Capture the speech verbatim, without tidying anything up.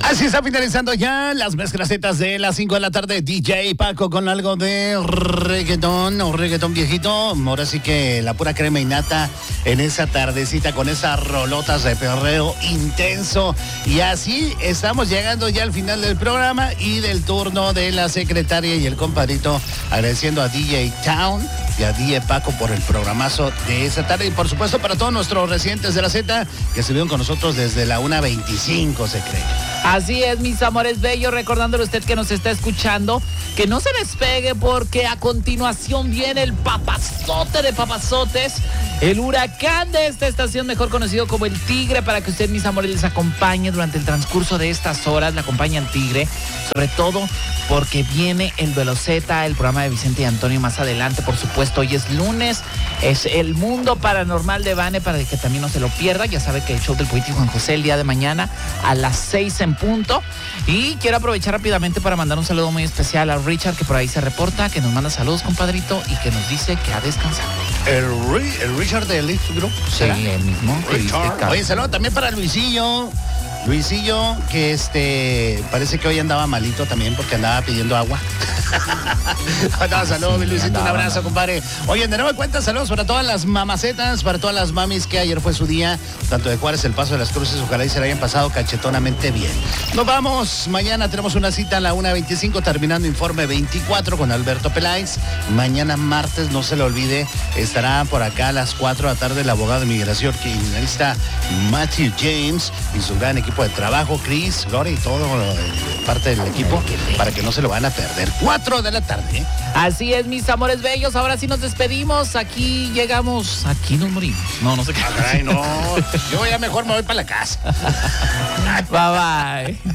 Así está finalizando ya las mezclacetas de las cinco de la tarde. D J Paco con algo de reggaetón o reggaetón viejito. Ahora sí que la pura crema y nata en esa tardecita con esas rolotas de perreo intenso. Y así estamos llegando ya al final del programa y del turno de la secretaria y el compadrito, agradeciendo a D J Town y a D J Paco por el programazo de esa tarde. Y por supuesto para todos nuestros residentes de la Z que estuvieron con nosotros desde la una veinticinco, se cree. Así es, mis amores bellos, recordándole a usted que nos está escuchando, que no se despegue porque a continuación viene el papazote de papazotes, el huracán de esta estación, mejor conocido como el Tigre, para que usted, mis amores, les acompañe durante el transcurso de estas horas, le acompaña el Tigre, sobre todo porque viene el Veloceta, el programa de Vicente y Antonio más adelante, por supuesto. Hoy es lunes, es el Mundo Paranormal de Vane, para que también no se lo pierda. Ya sabe que el show del Poeta Juan José el día de mañana a las seis en punto. Y quiero aprovechar rápidamente para mandar un saludo muy especial a Richard, que por ahí se reporta, que nos manda saludos, compadrito, y que nos dice que ha descansado. El, el Richard de Elite Group, ¿será? Sí, el mismo. Richard. Oye, saludo también para Luisillo. Luisillo, que este parece que hoy andaba malito también porque andaba pidiendo agua. No, saludos, sí, Luisito, un abrazo, compadre. Oye, de nueva cuenta, saludos para todas las mamacetas, para todas las mamis que ayer fue su día, tanto de Juárez, El Paso de las Cruces, ojalá y se la hayan pasado cachetonamente bien. Nos vamos, mañana tenemos una cita a la una veinticinco, terminando Informe veinticuatro con Alberto Peláez. Mañana martes, no se le olvide, estará por acá a las cuatro de la tarde el abogado de migración criminalista Matthew James y su gran equipo de trabajo, Chris, Gloria y todo eh, parte del equipo, para que no se lo van a perder. Cuatro de la tarde. ¿eh? Así es, mis amores bellos. Ahora sí nos despedimos. Aquí llegamos. Aquí nos morimos. No, no sé qué. Ay, no. Yo ya mejor me voy para la casa. Bye, bye.